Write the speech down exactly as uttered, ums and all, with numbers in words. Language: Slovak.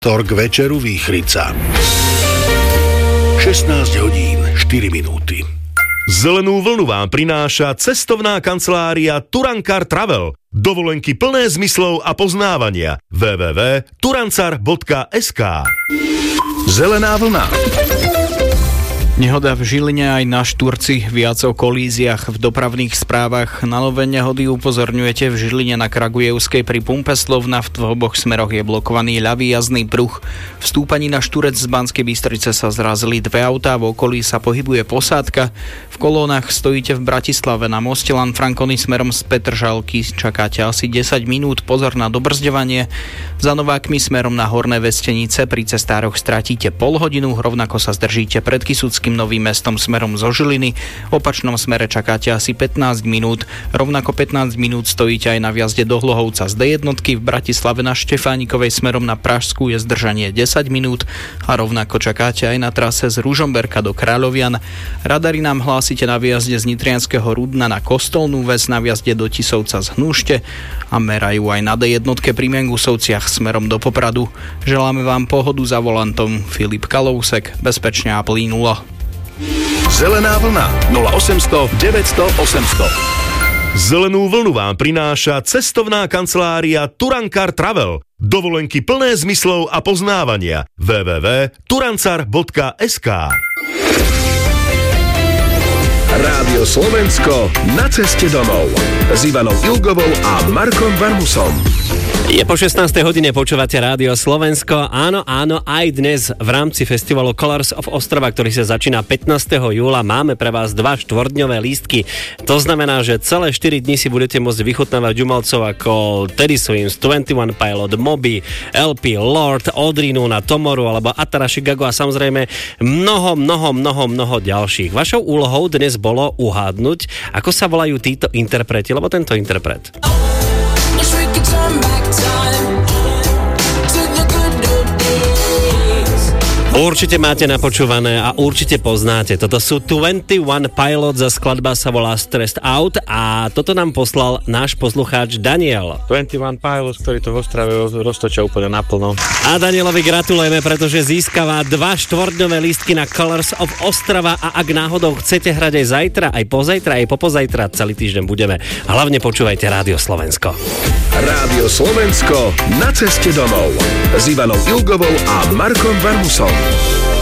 Tor k večeru Výchrica. šestnásť hodín štyri minúty. Zelenú vlnu vám prináša cestovná kancelária Turankar Travel. Dovolenky plné zmyslov a poznávania. w w w bodka turancar bodka es ká. Zelená vlna. Nehoda v Žiline aj na Štúrci, viac o kolíziách v dopravných správach. Na nové nehody upozorňujete v Žiline na Kragujevskej pri pumpe Slovnaft. V oboch smeroch je blokovaný ľavý jazdný pruh. V stúpaní na Štúrec z Banskej Bystrice sa zrazili dve autá, v okolí sa pohybuje posádka. V kolónach stojíte v Bratislave na moste Lanfranconi smerom z Petržalky. Čakáte asi desať minút, pozor na dobrzďovanie. Za Novákmi smerom na Horné Vestenice pri cestároch stratíte pol hodinu, rovnako sa zdržíte pred Kysuckým Novým Mestom smerom zo Žiliny. V opačnom smere čakáte asi pätnásť minút. Rovnako pätnásť minút stojíte aj na vjazde do Hlohovca z dé jedna. V Bratislave na Štefánikovej smerom na Pražskú je zdržanie desať minút a rovnako čakáte aj na trase z Ružomberka do Kráľovian. Radary nám hlásite na vjazde z Nitrianskeho Rudna na Kostolnú Ves, na vjazde do Tisovca z Hnúšte a merajú aj na dé jedna pri Mengusovciach smerom do Popradu. Želáme vám pohodu za volantom. Filip Kalousek, bezpečne a plynulo. Zelená vlna nula osemsto deväťsto osemsto. Zelenú vlnu vám prináša cestovná kancelária Turankar Travel. Dovolenky plné zmyslov a poznávania. w w w bodka turancar bodka es ká. Rádio Slovensko na ceste domov s Ivanou Ilgovou a Markom Varmusom. Je po šestnástej hodine, počúvate Rádio Slovensko. Áno, áno, aj dnes v rámci festivalu Colors of Ostrava, ktorý sa začína pätnásteho júla, máme pre vás dva štvordňové lístky. To znamená, že celé štyri dni si budete môcť vychutnávať umelcov ako Teddy Swims, dvadsaťjeden Pilot, Moby, el pé, Lord, Audrinu na Tomoru alebo Atara Chicago a samozrejme mnoho, mnoho, mnoho, mnoho ďalších. Vašou úlohou dnes bolo uhádnuť, ako sa volajú títo interpreti, lebo tento interpret. Určite máte napočúvané a určite poznáte. Toto sú dvadsaťjeden Pilots a skladba sa volá Stressed Out a toto nám poslal náš poslucháč Daniel. dvadsaťjeden Pilots, ktorý to v Ostrave roztočia úplne naplno. A Danielovi gratulujeme, pretože získava dva štvordňové lístky na Colors of Ostrava a ak náhodou chcete hrať aj zajtra, aj pozajtra, aj popozajtra, celý týždeň budeme. Hlavne počúvajte Rádio Slovensko. Rádio Slovensko na ceste domov s Ivanou Ilgovou a Markom Varmusom.